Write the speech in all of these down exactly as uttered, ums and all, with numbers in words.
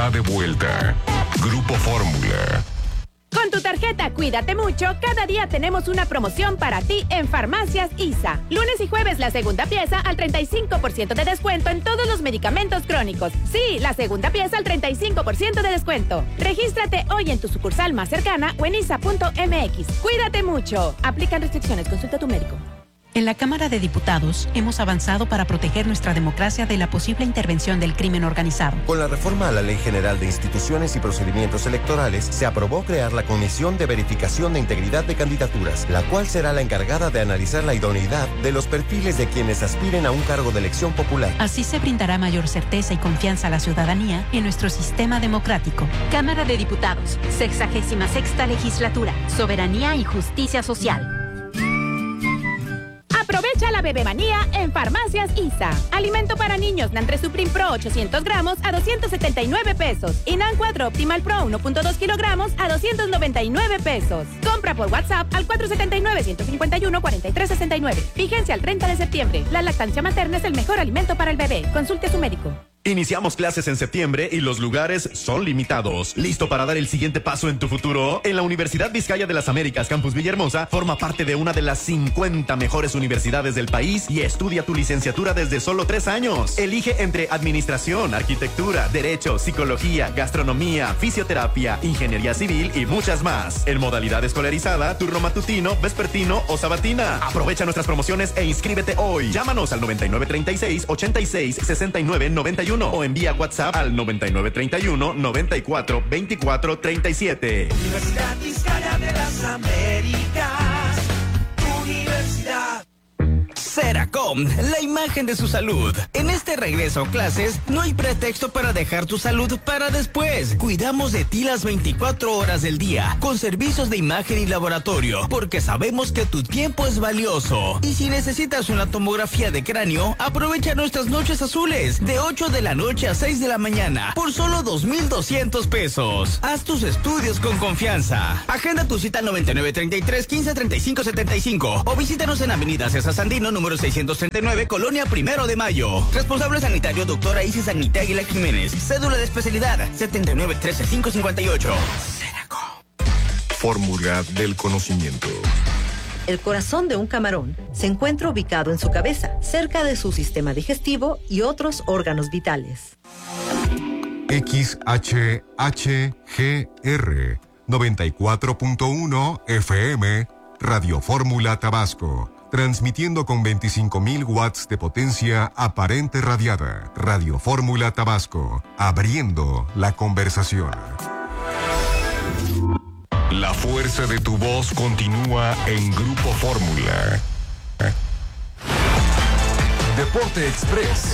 está de vuelta. Grupo Fórmula. Con tu tarjeta Cuídate Mucho, cada día tenemos una promoción para ti en Farmacias I S A. Lunes y jueves la segunda pieza al treinta y cinco por ciento de descuento en todos los medicamentos crónicos. Sí, la segunda pieza al treinta y cinco por ciento de descuento. Regístrate hoy en tu sucursal más cercana o en isa punto eme equis. Cuídate mucho. Aplican restricciones. Consulta a tu médico. En la Cámara de Diputados hemos avanzado para proteger nuestra democracia de la posible intervención del crimen organizado. Con la reforma a la Ley General de Instituciones y Procedimientos Electorales, se aprobó crear la Comisión de Verificación de Integridad de Candidaturas, la cual será la encargada de analizar la idoneidad de los perfiles de quienes aspiren a un cargo de elección popular. Así se brindará mayor certeza y confianza a la ciudadanía en nuestro sistema democrático. Cámara de Diputados, sexagésima sexta legislatura, soberanía y justicia social. Aprovecha la bebemanía en Farmacias I S A. Alimento para niños Nantre Supreme Pro ochocientos gramos a doscientos setenta y nueve pesos. Y Nan cuatro Optimal Pro uno punto dos kilogramos a doscientos noventa y nueve pesos. Compra por WhatsApp al cuatro siete nueve, uno cinco uno, cuatro tres seis nueve. Vigencia al treinta de septiembre. La lactancia materna es el mejor alimento para el bebé. Consulte a su médico. Iniciamos clases en septiembre y los lugares son limitados. ¿Listo para dar el siguiente paso en tu futuro? En la Universidad Vizcaya de las Américas, Campus Villahermosa, forma parte de una de las cincuenta mejores universidades del país y estudia tu licenciatura desde solo tres años. Elige entre administración, arquitectura, derecho, psicología, gastronomía, fisioterapia, ingeniería civil y muchas más. En modalidad escolarizada, turno matutino, vespertino o sabatina. Aprovecha nuestras promociones e inscríbete hoy. Llámanos al noventa y nueve treinta y seis, ochenta y seis, sesenta y nueve, noventa y uno o envía WhatsApp al noventa y nueve treinta y uno, noventa y cuatro, veinticuatro, treinta y siete. Universidad Vizcaya de las Américas, Universidad. Seracom, la imagen de su salud. En este regreso a clases, no hay pretexto para dejar tu salud para después. Cuidamos de ti las veinticuatro horas del día, con servicios de imagen y laboratorio, porque sabemos que tu tiempo es valioso. Y si necesitas una tomografía de cráneo, aprovecha nuestras noches azules, de ocho de la noche a seis de la mañana, por solo dos mil doscientos pesos. Haz tus estudios con confianza. Agenda tu cita al noventa y nueve treinta y tres, quince treinta y cinco setenta y cinco o visítanos en Avenida César Sandino, número seiscientos treinta y nueve, Colonia Primero de Mayo. Responsable sanitario, doctora Isis Agnita Aguilar Jiménez. Cédula de especialidad, setenta y nueve trece, quinientos cincuenta y ocho. Seracom. Fórmula del conocimiento. El corazón de un camarón se encuentra ubicado en su cabeza, cerca de su sistema digestivo y otros órganos vitales. X H H G R noventa y cuatro punto uno F M, Radio Fórmula Tabasco. Transmitiendo con veinticinco mil watts de potencia aparente radiada. Radio Fórmula Tabasco. Abriendo la conversación. La fuerza de tu voz continúa en Grupo Fórmula. Deporte Express.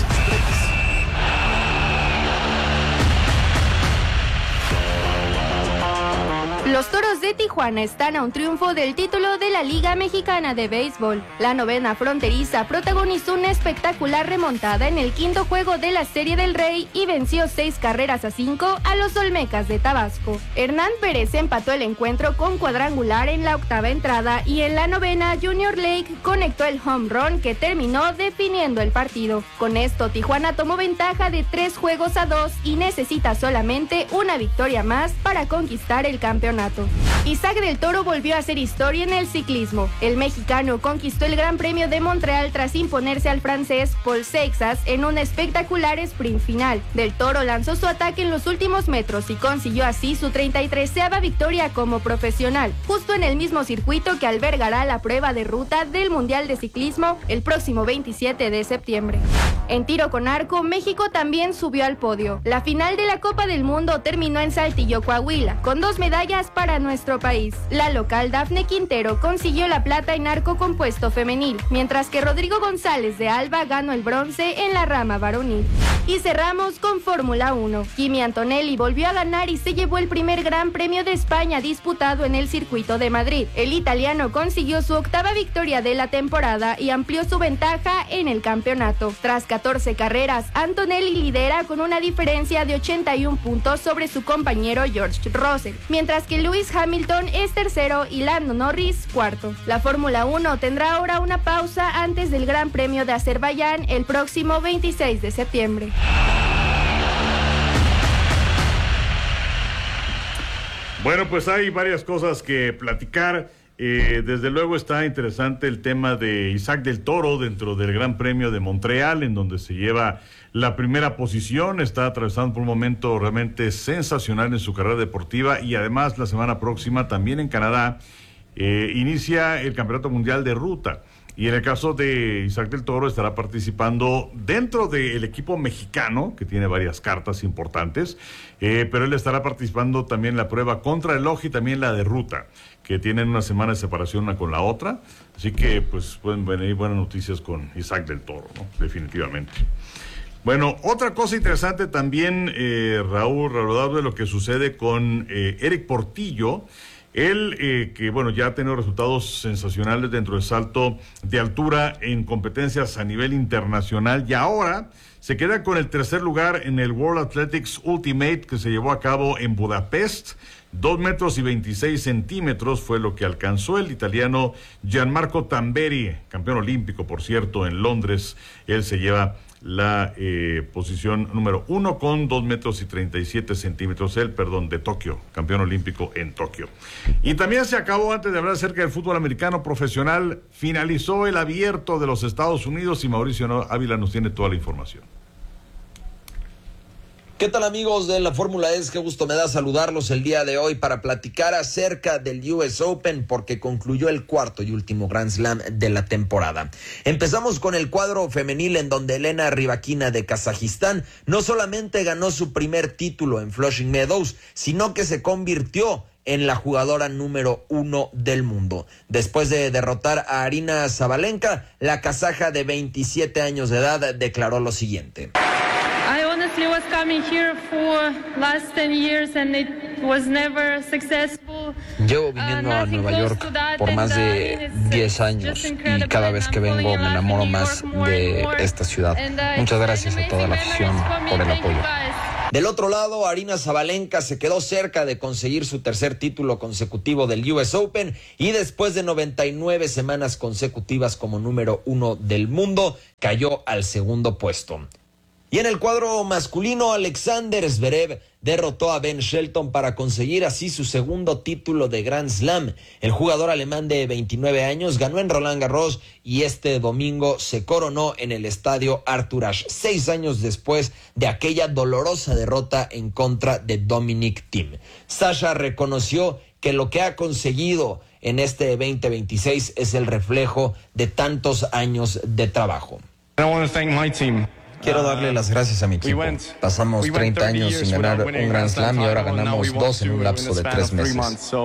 Los Toros de Tijuana están a un triunfo del título de la Liga Mexicana de Béisbol. La novena fronteriza protagonizó una espectacular remontada en el quinto juego de la Serie del Rey y venció seis carreras a cinco a los Olmecas de Tabasco. Hernán Pérez empató el encuentro con cuadrangular en la octava entrada y en la novena Junior Lake conectó el home run que terminó definiendo el partido. Con esto Tijuana tomó ventaja de tres juegos a dos y necesita solamente una victoria más para conquistar el campeonato. Isaac del Toro volvió a hacer historia en el ciclismo. El mexicano conquistó el Gran Premio de Montreal tras imponerse al francés Paul Seixas en un espectacular sprint final. Del Toro lanzó su ataque en los últimos metros y consiguió así su treinta y tercera victoria como profesional, justo en el mismo circuito que albergará la prueba de ruta del Mundial de Ciclismo el próximo veintisiete de septiembre. En tiro con arco, México también subió al podio. La final de la Copa del Mundo terminó en Saltillo, Coahuila, con dos medallas para nuestro país. La local Dafne Quintero consiguió la plata en arco compuesto femenil, mientras que Rodrigo González de Alba ganó el bronce en la rama varonil. Y cerramos con Fórmula uno. Kimi Antonelli volvió a ganar y se llevó el primer Gran Premio de España disputado en el circuito de Madrid. El italiano consiguió su octava victoria de la temporada y amplió su ventaja en el campeonato. Tras catorce carreras, Antonelli lidera con una diferencia de ochenta y un puntos sobre su compañero George Russell, mientras que Lewis Hamilton es tercero y Lando Norris cuarto. La Fórmula uno tendrá ahora una pausa antes del Gran Premio de Azerbaiyán el próximo veintiséis de septiembre. Bueno, pues hay varias cosas que platicar. Eh, desde luego está interesante el tema de Isaac del Toro dentro del Gran Premio de Montreal, en donde se lleva la primera posición. Está atravesando por un momento realmente sensacional en su carrera deportiva, y además la semana próxima también en Canadá eh, inicia el Campeonato Mundial de Ruta. Y en el caso de Isaac del Toro estará participando dentro del equipo mexicano, que tiene varias cartas importantes, eh, pero él estará participando también en la prueba contrarreloj y también la de ruta, que tienen una semana de separación una con la otra. Así que pues pueden venir buenas noticias con Isaac del Toro, ¿no? Definitivamente. Bueno, otra cosa interesante también, eh, Raúl, Raúl, de lo que sucede con eh, Eric Portillo. Él, eh, que bueno, ya ha tenido resultados sensacionales dentro del salto de altura en competencias a nivel internacional, y ahora se queda con el tercer lugar en el World Athletics Ultimate que se llevó a cabo en Budapest. Dos metros y veintiséis centímetros fue lo que alcanzó el italiano Gianmarco Tamberi, campeón olímpico, por cierto, en Londres. Él se lleva la eh, posición número uno con dos metros y treinta y siete centímetros, el perdón, de Tokio, campeón olímpico en Tokio. Y también se acabó, antes de hablar acerca del fútbol americano profesional, finalizó el Abierto de los Estados Unidos, y Mauricio Ávila nos tiene toda la información. ¿Qué tal, amigos de la Fórmula E? Qué gusto me da saludarlos el día de hoy para platicar acerca del U S Open, porque concluyó el cuarto y último Grand Slam de la temporada. Empezamos con el cuadro femenil, en donde Elena Rybakina de Kazajistán no solamente ganó su primer título en Flushing Meadows, sino que se convirtió en la jugadora número uno del mundo. Después de derrotar a Aryna Sabalenka, la kazaja de veintisiete años de edad declaró lo siguiente. I honestly was coming here for last ten years and it was never successful. Llevo viniendo a Nueva York por más de diez años y cada vez que vengo me enamoro más de esta ciudad. Muchas gracias a toda la afición por el apoyo. Del otro lado, Aryna Sabalenka se quedó cerca de conseguir su tercer título consecutivo del U S Open, y después de noventa y nueve semanas consecutivas como número uno del mundo, cayó al segundo puesto. Y en el cuadro masculino, Alexander Zverev derrotó a Ben Shelton para conseguir así su segundo título de Grand Slam. El jugador alemán de veintinueve años ganó en Roland Garros y este domingo se coronó en el estadio Arthur Ashe, seis años después de aquella dolorosa derrota en contra de Dominic Thiem. Sasha reconoció que lo que ha conseguido en este veinte veintiséis es el reflejo de tantos años de trabajo. I want to thank my team. Quiero darle las gracias a mi equipo. Pasamos treinta años sin ganar un Grand Slam y ahora ganamos dos en un lapso de tres meses.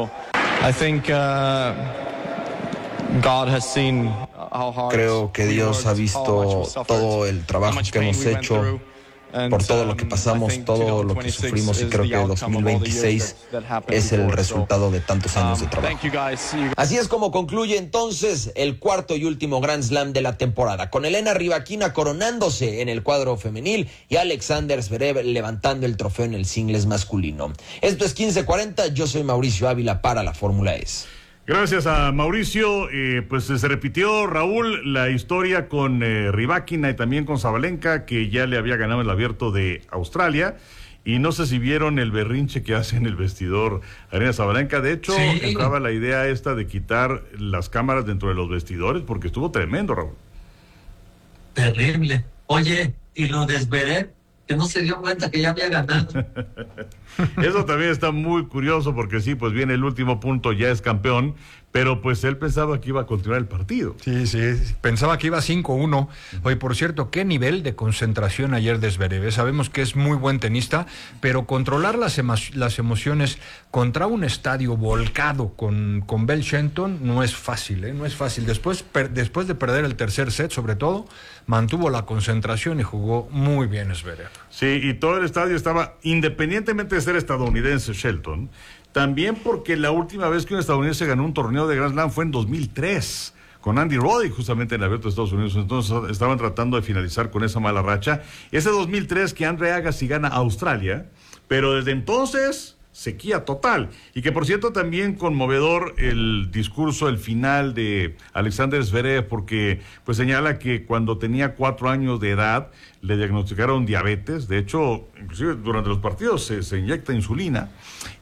Creo que Dios ha visto todo el trabajo que hemos hecho, por todo lo que pasamos, todo lo que sufrimos, y creo que dos mil veintiséis es el resultado de tantos años de trabajo. Así es como concluye entonces el cuarto y último Grand Slam de la temporada, con Elena Rybakina coronándose en el cuadro femenil y Alexander Zverev levantando el trofeo en el singles masculino. Esto es quince cuarenta, yo soy Mauricio Ávila para la Fórmula E. Gracias a Mauricio. Eh, pues se repitió, Raúl, la historia con eh, Rybakina y también con Sabalenka, que ya le había ganado el Abierto de Australia. Y no sé si vieron el berrinche que hace en el vestidor Aryna Sabalenka. De hecho, sí, entraba la idea esta de quitar las cámaras dentro de los vestidores, porque estuvo tremendo, Raúl. Terrible. Oye, ¿y lo de Zverev? Que no se dio cuenta que ya había ganado. Eso también está muy curioso, porque sí, pues viene el último punto, ya es campeón, pero pues él pensaba que iba a continuar el partido. Sí, sí, pensaba que iba cinco uno. Oye, por cierto, qué nivel de concentración ayer de Zverev. Sabemos que es muy buen tenista, pero controlar las, emo las emociones contra un estadio volcado con, con Ben Shelton no es fácil, ¿eh? No es fácil. Después, después de perder el tercer set, sobre todo, mantuvo la concentración y jugó muy bien Zverev. Sí, y todo el estadio estaba, independientemente de ser estadounidense Shelton, también porque la última vez que un estadounidense ganó un torneo de Grand Slam fue en dos mil tres, con Andy Roddick, justamente en el Abierto de Estados Unidos. Entonces estaban tratando de finalizar con esa mala racha. Ese dos mil tres que Andre Agassi gana a Australia, pero desde entonces sequía total. Y que, por cierto, también conmovedor el discurso, el final de Alexander Zverev, porque pues señala que cuando tenía cuatro años de edad le diagnosticaron diabetes. De hecho, inclusive durante los partidos se, se inyecta insulina,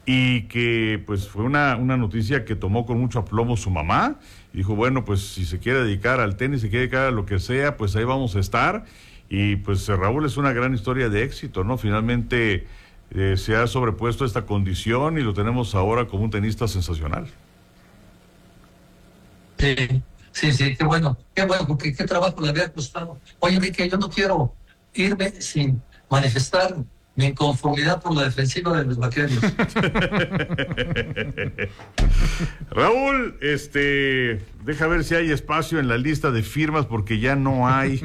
y que pues fue una, una noticia que tomó con mucho aplomo su mamá. Dijo, bueno, pues si se quiere dedicar al tenis, si quiere dedicar a lo que sea, pues ahí vamos a estar. Y pues Raúl es una gran historia de éxito, ¿no? Finalmente eh, se ha sobrepuesto esta condición y lo tenemos ahora como un tenista sensacional. Sí, sí, sí, qué bueno, qué bueno, porque qué trabajo le había costado. Oye, Enrique, yo no quiero irme sin manifestar mi inconformidad por la defensiva de los Vaqueros. Raúl, este, deja ver si hay espacio en la lista de firmas porque ya no hay.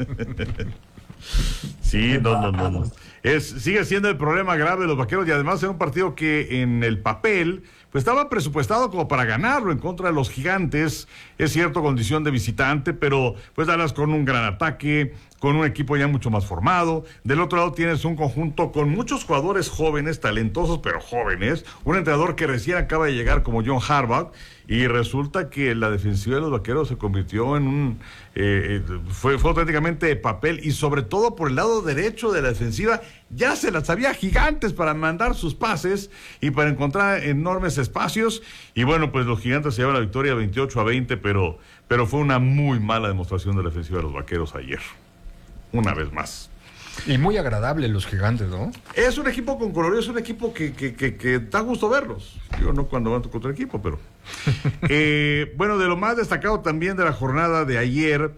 Sí, no, no, no, no. Es, sigue siendo el problema grave de los Vaqueros y además era un partido que en el papel pues estaba presupuestado como para ganarlo en contra de los Gigantes. Es cierto, condición de visitante, pero pues Dallas con un gran ataque, con un equipo ya mucho más formado. Del otro lado tienes un conjunto con muchos jugadores jóvenes, talentosos, pero jóvenes. Un entrenador que recién acaba de llegar como John Harbaugh. Y resulta que la defensiva de los Vaqueros se convirtió en un... Eh, fue, fue auténticamente de papel. Y sobre todo por el lado derecho de la defensiva, ya se las había Gigantes para mandar sus pases y para encontrar enormes espacios. Y bueno, pues los Gigantes se llevan la victoria veintiocho a veinte, pero, pero fue una muy mala demostración de la defensiva de los Vaqueros ayer. Una vez más. Y muy agradable los Gigantes, ¿no? Es un equipo con colorido, es un equipo que, que, que, que da gusto verlos. Digo, no cuando van contra el equipo, pero... eh, bueno, de lo más destacado también de la jornada de ayer,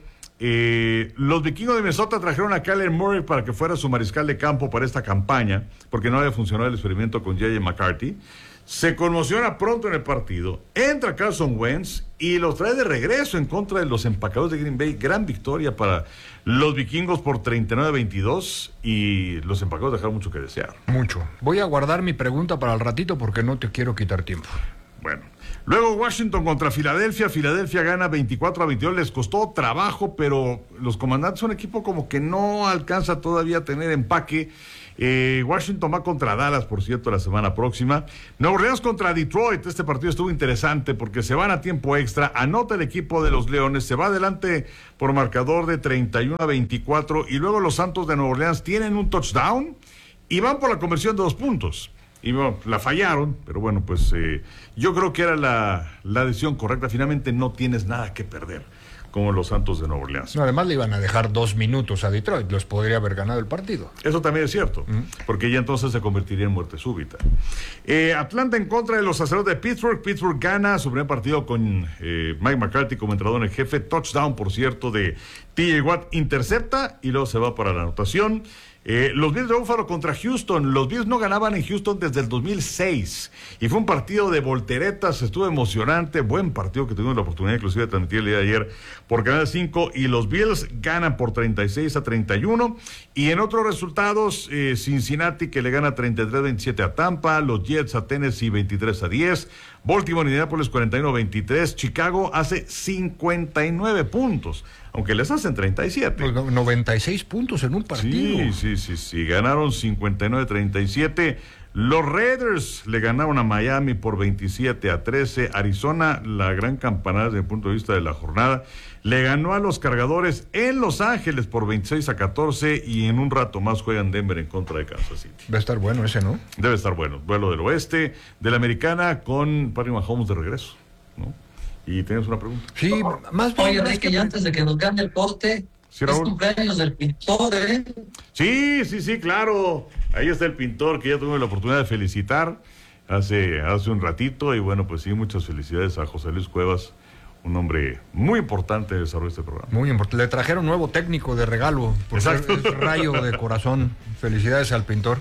eh, los vikingos de Minnesota trajeron a Kyler Murray para que fuera su mariscal de campo para esta campaña, porque no había funcionado el experimento con J J McCarthy. Se conmociona pronto en el partido, entra Carson Wentz y los trae de regreso en contra de los empacadores de Green Bay. Gran victoria para los vikingos por treinta y nueve a veintidós y los empacadores dejaron mucho que desear. Mucho. Voy a guardar mi pregunta para el ratito porque no te quiero quitar tiempo. Bueno, luego Washington contra Filadelfia. Filadelfia gana veinticuatro a veintidós, les costó trabajo, pero los comandantes son un equipo como que no alcanza todavía a tener empaque. Eh, Washington va contra Dallas, por cierto, la semana próxima. Nueva Orleans contra Detroit. Este partido estuvo interesante porque se van a tiempo extra. Anota el equipo de los Leones, se va adelante por marcador de treinta y uno a veinticuatro. Y luego los Santos de Nueva Orleans tienen un touchdown y van por la conversión de dos puntos. Y bueno, la fallaron, pero bueno, pues eh, yo creo que era la, la decisión correcta. Finalmente no tienes nada que perder, como los Santos de Nueva Orleans. No, además le iban a dejar dos minutos a Detroit, los podría haber ganado el partido. Eso también es cierto, ¿Mm? porque ya entonces se convertiría en muerte súbita. Eh, Atlanta en contra de los Acereros de Pittsburgh. Pittsburgh gana su primer partido con eh, Mike McCarthy como entrenador en jefe. Touchdown, por cierto, de T J Watt, intercepta y luego se va para la anotación. Eh, los Bills de Buffalo contra Houston. Los Bills no ganaban en Houston desde el dos mil seis y fue un partido de volteretas, estuvo emocionante, buen partido que tuvimos la oportunidad inclusive de transmitir el día de ayer por Canal cinco, y los Bills ganan por treinta y seis a treinta y uno. Y en otros resultados, eh, Cincinnati que le gana treinta y tres a veintisiete a Tampa, los Jets a Tennessee veintitrés a diez, Baltimore y Indianapolis cuarenta y uno a veintitrés, Chicago hace cincuenta y nueve puntos, aunque les hacen treinta y siete. Pues noventa y seis puntos en un partido. Sí, sí, sí, sí, ganaron cincuenta y nueve a treinta y siete. Los Raiders le ganaron a Miami por veintisiete a trece. Arizona, la gran campanada desde el punto de vista de la jornada, le ganó a los Cargadores en Los Ángeles por veintiséis a catorce, y en un rato más juegan Denver en contra de Kansas City. Va a estar bueno ese, ¿no? Debe estar bueno. Duelo del oeste, de la americana, con Patrick Mahomes de regreso, ¿no? Y tienes una pregunta. Sí, más bien. Oye, Enrique, ya antes de que nos gane el corte, sí, es cumpleaños del pintor, ¿eh? Sí, sí, sí, claro. Ahí está el pintor que ya tuve la oportunidad de felicitar hace, hace un ratito. Y bueno, pues sí, muchas felicidades a José Luis Cuevas, un hombre muy importante en el desarrollo de este programa. Muy importante. Le trajeron nuevo técnico de regalo. Exacto. Es rayo de corazón. Felicidades al pintor.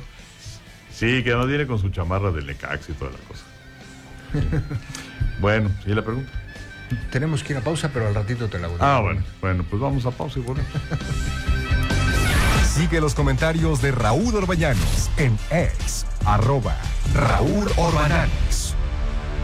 Sí, que además viene con su chamarra del Necaxa y toda la cosa. Bueno, ¿y la pregunta? Tenemos que ir a pausa, pero al ratito te la voy a dar. Ah, bueno, bueno, pues vamos a pausa y bueno. Sigue los comentarios de Raúl Orbañanos en ex, arroba Raúl Orbañanos.